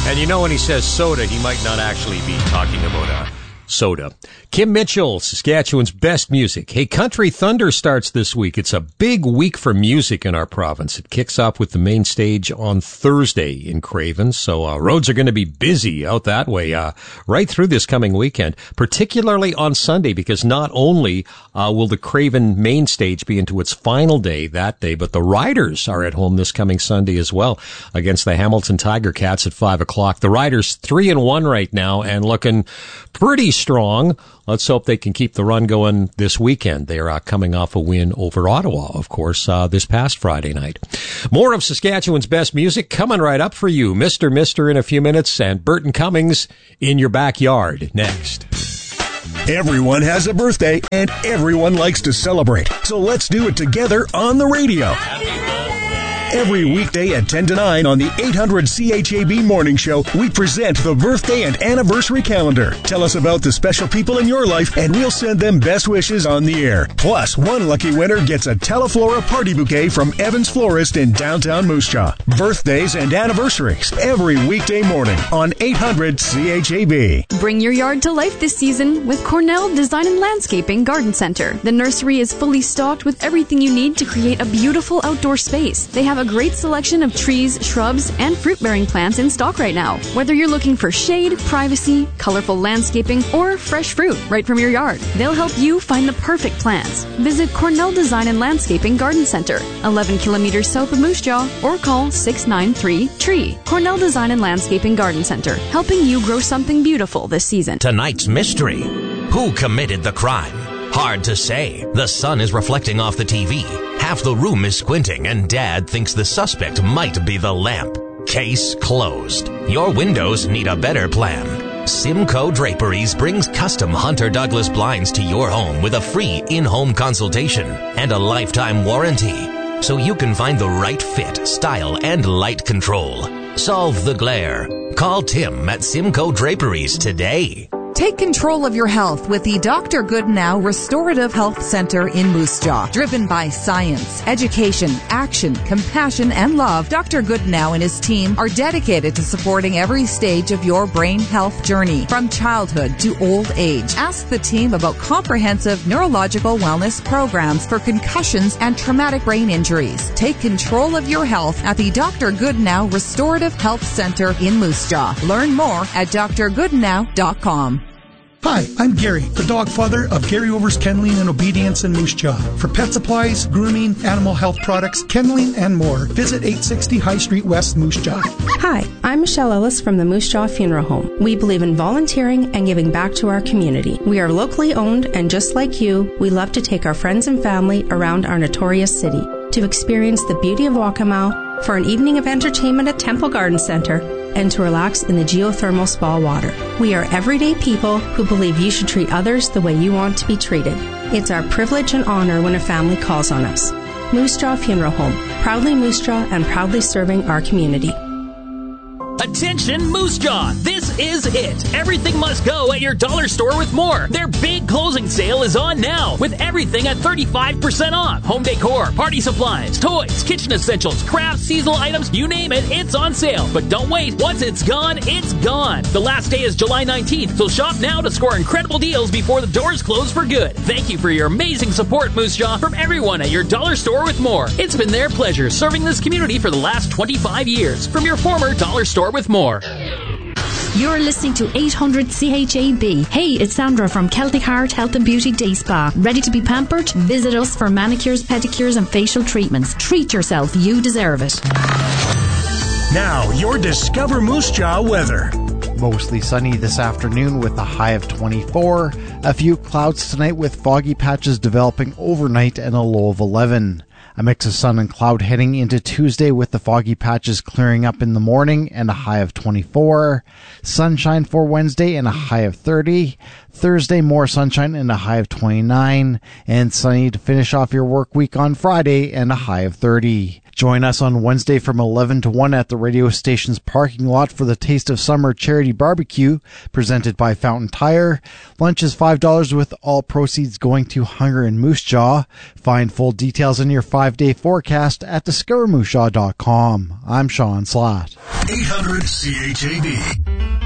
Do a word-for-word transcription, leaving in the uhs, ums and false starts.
And you know when he says soda, he might not actually be talking about a soda. Kim Mitchell, Saskatchewan's best music. Hey, Country Thunder starts this week. It's a big week for music in our province. It kicks off with the main stage on Thursday in Craven, so uh, roads are going to be busy out that way uh, right through this coming weekend, particularly on Sunday, because not only uh, will the Craven main stage be into its final day that day, but the Riders are at home this coming Sunday as well against the Hamilton Tiger Cats at five o'clock. The Riders three and one right now and looking pretty strong. Let's hope they can keep the run going this weekend. They're uh, coming off a win over Ottawa, of course, uh, this past Friday night. More of Saskatchewan's best music coming right up for you. Mister Mister in a few minutes, and Burton Cummings in your backyard next. Everyone has a birthday, and everyone likes to celebrate. So let's do it together on the radio. Every weekday at ten to nine on the eight hundred C H A B Morning Show, we present the birthday and anniversary calendar. Tell us about the special people in your life, and we'll send them best wishes on the air. Plus, one lucky winner gets a Teleflora party bouquet from Evans Florist in downtown Moose Jaw. Birthdays and anniversaries every weekday morning on eight hundred C H A B. Bring your yard to life this season with Cornell Design and Landscaping Garden Center. The nursery is fully stocked with everything you need to create a beautiful outdoor space. They have a great selection of trees, shrubs, and fruit-bearing plants in stock right now. Whether you're looking for shade, privacy, colorful landscaping, or fresh fruit right from your yard, they'll help you find the perfect plants. Visit Cornell Design and Landscaping Garden Center, eleven kilometers south of Moose Jaw, or call six nine three, T R E E. Cornell Design and Landscaping Garden Center, helping you grow something beautiful this season. Tonight's mystery: who committed the crime? Hard to say. The sun is reflecting off the T V. Half the room is squinting, and Dad thinks the suspect might be the lamp. Case closed. Your windows need a better plan. Simcoe Draperies brings custom Hunter Douglas blinds to your home with a free in-home consultation and a lifetime warranty, so you can find the right fit, style, and light control. Solve the glare. Call Tim at Simcoe Draperies today. Take control of your health with the Doctor Goodnow Restorative Health Center in Moose Jaw. Driven by science, education, action, compassion, and love, Doctor Goodnow and his team are dedicated to supporting every stage of your brain health journey, from childhood to old age. Ask the team about comprehensive neurological wellness programs for concussions and traumatic brain injuries. Take control of your health at the Doctor Goodnow Restorative Health Center in Moose Jaw. Learn more at d r goodnow dot com. Hi, I'm Gary, the dog father of Gary Overs Kenneling and Obedience in Moose Jaw. For pet supplies, grooming, animal health products, kenneling, and more, visit eight sixty High Street West, Moose Jaw. Hi, I'm Michelle Ellis from the Moose Jaw Funeral Home. We believe in volunteering and giving back to our community. We are locally owned, and just like you, we love to take our friends and family around our notorious city to experience the beauty of Waccamaw, for an evening of entertainment at Temple Garden Center, and to relax in the geothermal spa water. We are everyday people who believe you should treat others the way you want to be treated. It's our privilege and honor when a family calls on us. Moose Jaw Funeral Home, proudly Moose Jaw and proudly serving our community. Attention Moose Jaw, this is it. Everything must go at your dollar store with more. Their big closing sale is on now with everything at thirty-five percent off. Home decor, party supplies, toys, kitchen essentials, crafts, seasonal items, you name it, it's on sale. But don't wait, once it's gone, it's gone. The last day is July nineteenth, so shop now to score incredible deals before the doors close for good. Thank you for your amazing support, Moose Jaw, from everyone at your dollar store with more. It's been their pleasure serving this community for the last twenty-five years. From your former dollar store with more. You're listening to eight hundred C H A B. Hey, it's Sandra from Celtic Heart Health and Beauty Day Spa. Ready to be pampered? Visit us for manicures, pedicures, and facial treatments. Treat yourself. You deserve it. Now, your Discover Moose Jaw weather. Mostly sunny this afternoon with a high of twenty-four. A few clouds tonight with foggy patches developing overnight and a low of eleven. A mix of sun and cloud heading into Tuesday with the foggy patches clearing up in the morning and a high of twenty-four. Sunshine for Wednesday and a high of thirty. Thursday, more sunshine and a high of twenty-nine. And sunny to finish off your work week on Friday and a high of thirty. Join us on Wednesday from eleven to one at the radio station's parking lot for the Taste of Summer Charity Barbecue, presented by Fountain Tire. Lunch is five dollars with all proceeds going to Hunger in Moose Jaw. Find full details in your five-day forecast at discover moose jaw dot com. I'm Sean Slatt. eight hundred C H A B.